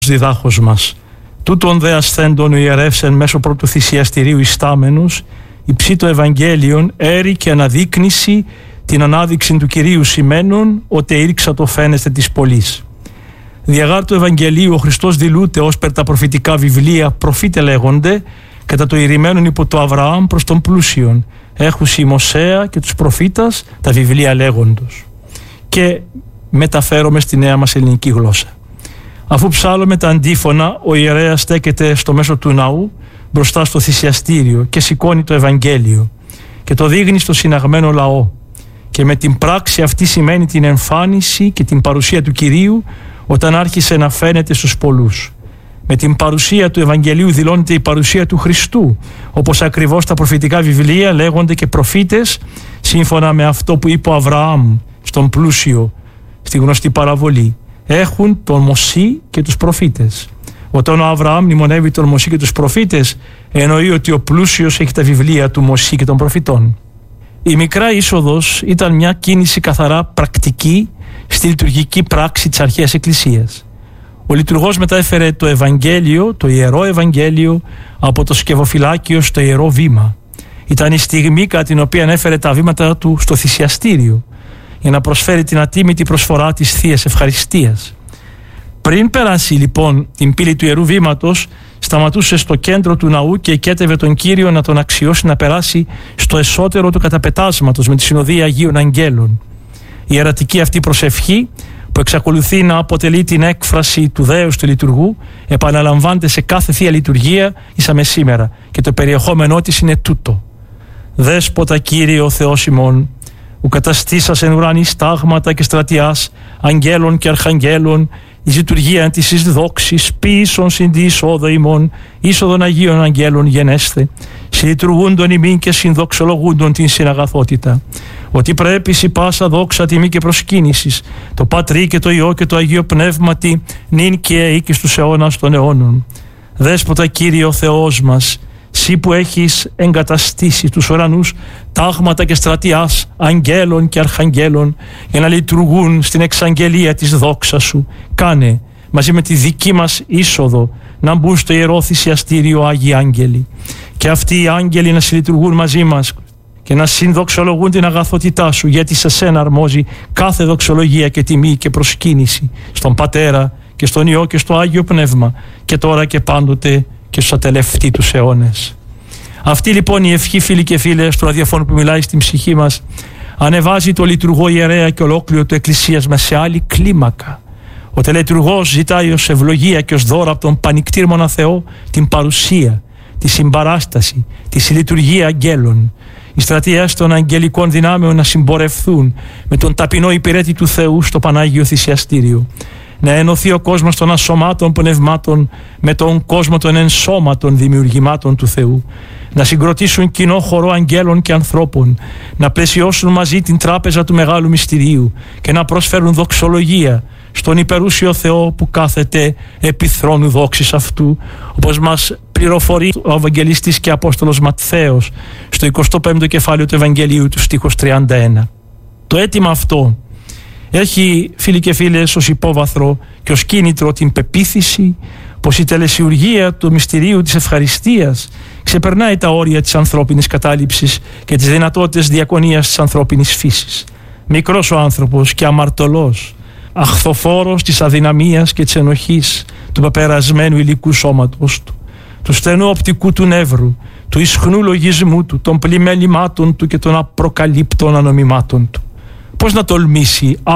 διδάχος μας. Τούτον δε ασθέντων ο ιερεύς εν μέσω πρώτου θυσιαστηρίου ιστάμενος, υψί το Ευαγγέλιον έρη και αναδείκνηση την ανάδειξη του Κυρίου σημαίνων, ότι ήρξα το φαίνεστε της πολλής. Διαγάρ του Ευαγγελίου ο Χριστός δηλούται ως περ τα προφητικά βιβλία προφήτε λέγονται, κατά το ηρημένον υπό το Αβραάμ προς τον πλούσιον, έχουσι Μωσέα και τους προφήτας τα βιβλία λέγοντος. Και μεταφέρομαι στη νέα μας ελληνική γλώσσα. Αφού ψάλλουμε τα αντίφωνα, ο ιερέας στέκεται στο μέσο του ναού μπροστά στο θυσιαστήριο και σηκώνει το Ευαγγέλιο και το δείχνει στο συναγμένο λαό, και με την πράξη αυτή σημαίνει την εμφάνιση και την παρουσία του Κυρίου όταν άρχισε να φαίνεται στους πολλούς. Με την παρουσία του Ευαγγελίου δηλώνεται η παρουσία του Χριστού, όπως ακριβώς τα προφητικά βιβλία λέγονται και προφήτες σύμφωνα με αυτό που είπε ο Αβραάμ στον πλούσιο στη γνωστή παραβολή. Έχουν τον Μωσή και τους προφήτες. Όταν ο Αβραάμ μνημονεύει τον Μωσή και τους προφήτες, εννοεί ότι ο πλούσιος έχει τα βιβλία του Μωσή και των προφητών. Η μικρά είσοδος ήταν μια κίνηση καθαρά πρακτική στη λειτουργική πράξη της αρχαίας Εκκλησίας. Ο λειτουργός μετάφερε το Ευαγγέλιο, το Ιερό Ευαγγέλιο, από το σκευοφυλάκιο στο Ιερό Βήμα. Ήταν η στιγμή κατά την οποία έφερε τα βήματα του στο θυσιαστήριο, για να προσφέρει την ατίμητη προσφορά της Θείας Ευχαριστίας. Πριν περάσει λοιπόν την πύλη του Ιερού Βήματος, σταματούσε στο κέντρο του ναού και εκέτευε τον Κύριο να τον αξιώσει να περάσει στο εσώτερο του καταπετάσματος με τη συνοδεία Αγίων Αγγέλων. Η ιερατική αυτή προσευχή, που εξακολουθεί να αποτελεί την έκφραση του δέους του λειτουργού, επαναλαμβάνεται σε κάθε Θεία Λειτουργία ήσαμε σήμερα, και το περιεχόμενό της είναι τούτο. Δέσποτα Κύριε ο Θεός ημών, που καταστήσας εν ουρανή στάγματα και στρατιάς, αγγέλων και αρχαγγέλων, η λειτουργία της εις δόξης, πίσων συν τη εισόδο ημών, είσοδον Αγίων Αγγέλων γενέσθε, συλλειτουργούντον ημίν και συνδοξολογούντον την συναγαθότητα. Ότι πρέπει σι πάσα δόξα τιμή και προσκύνησης, το Πατρί και το Υιό και το Αγίο Πνεύματι, νυν και αεί και στους αιώνας των αιώνων. Δέσποτα Κύριε ο Θεός μας, Συ που έχεις εγκαταστήσει τους ουρανούς τάγματα και στρατιάς αγγέλων και αρχαγγέλων για να λειτουργούν στην εξαγγελία της δόξας σου, κάνε μαζί με τη δική μας είσοδο να μπουν στο Ιερό Θυσιαστήριο Άγιοι Άγγελοι, και αυτοί οι άγγελοι να συλλειτουργούν μαζί μας και να συνδοξολογούν την αγαθότητά σου, γιατί σε σένα αρμόζει κάθε δοξολογία και τιμή και προσκύνηση στον Πατέρα και στον Υιό και στο Άγιο Πνεύμα, και τώρα και πάντοτε και στους ατελευτήτους αιώνες. Αυτή λοιπόν η ευχή, φίλοι και φίλες του ραδιοφώνου που μιλάει στην ψυχή μας, ανεβάζει το λειτουργό ιερέα και ολόκληρο του Εκκλησίας μας σε άλλη κλίμακα. Ο τελετουργός ζητάει ως ευλογία και ως δώρο από τον πανικτήρμονα Θεό την παρουσία, τη συμπαράσταση, τη συλλειτουργία αγγέλων. Οι στρατιές των αγγελικών δυνάμεων να συμπορευθούν με τον ταπεινό υπηρέτη του Θεού στο Πανάγιο Θυσιαστήριο. Να ενωθεί ο κόσμος των ασωμάτων πνευμάτων με τον κόσμο των ενσώματων δημιουργημάτων του Θεού. Να συγκροτήσουν κοινό χορό αγγέλων και ανθρώπων. Να πλαισιώσουν μαζί την τράπεζα του Μεγάλου Μυστηρίου και να προσφέρουν δοξολογία στον υπερούσιο Θεό που κάθεται επί θρόνου δόξης αυτού, όπως μας πληροφορεί ο Ευαγγελιστής και Απόστολος Ματθαίος στο 25ο κεφάλαιο του Ευαγγελίου του στίχος 31. Το αίτημα αυτό έχει, φίλοι και φίλες, ως υπόβαθρο και ως κίνητρο την πεποίθηση πως η τελεσιουργία του μυστηρίου της ευχαριστίας ξεπερνάει τα όρια της ανθρώπινης κατάληψης και τις δυνατότητες διακονίας της ανθρώπινης φύσης. Μικρός ο άνθρωπος και αμαρτωλός, αχθοφόρος της αδυναμίας και της ενοχής του πεπερασμένου υλικού σώματος του στενού οπτικού του νεύρου, του ισχνού λογισμού του, των πλημέλημάτων του και των απροκαλύπτων ανομιμάτων του. Πώς να τολμήσει